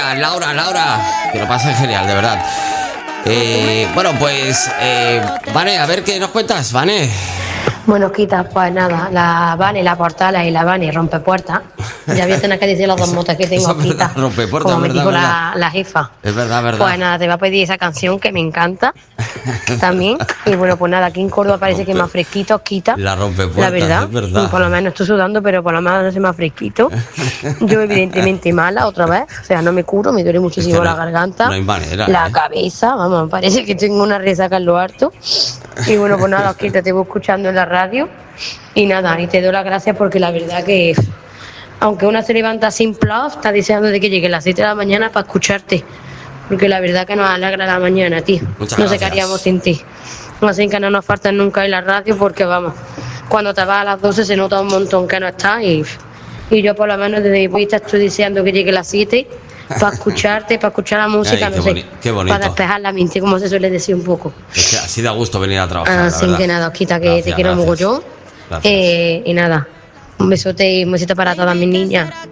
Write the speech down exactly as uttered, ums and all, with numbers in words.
gracias, Laura, Laura. Que lo pases genial, de verdad. Eh, bueno, pues, eh, Vane, a ver qué nos cuentas, Vane. Bueno, Quita, pues nada, la Vane, la Portala y la Vane rompe puertas. Ya voy a tener que decir las dos motas que tengo, Quita. Rompe puertas, como me verdad, dijo verdad. la, la jefa. Es verdad, verdad. Pues nada, te va a pedir esa canción que me encanta también. Y bueno, pues nada, aquí en Córdoba parece que es más fresquito, Quita. La rompe puertas, La verdad, es verdad. y por lo menos estoy sudando, pero por lo menos no soy más fresquito. Yo evidentemente mala otra vez, o sea, no me curo, me duele muchísimo Es que no la hay- garganta, no hay manera, la ¿eh? cabeza, vamos, parece que tengo una resaca en lo harto. Y bueno, pues nada, Quita, te voy escuchando en la radio. Y nada, y te doy las gracias porque la verdad que, aunque una se levanta sin plus, está deseando de que llegue las siete de la mañana para escucharte. Porque la verdad que nos alegra la mañana, tío. Muchas no sé qué gracias. haríamos sin ti. Así que no nos faltan nunca en la radio porque vamos, cuando te vas a las doce se nota un montón que no estás y, y yo por lo menos desde mi vista estoy deseando que llegue las siete para escucharte, para escuchar la música, Ay, qué no sé, boni- qué bonito. para despejar la mente, como se suele decir un poco. Es que así da gusto venir a trabajar. la Así verdad. que nada, Osquita, que Gracias, te quiero gracias. mogollón. Gracias. Eh, y nada, un besote y un besito para todas mis niñas.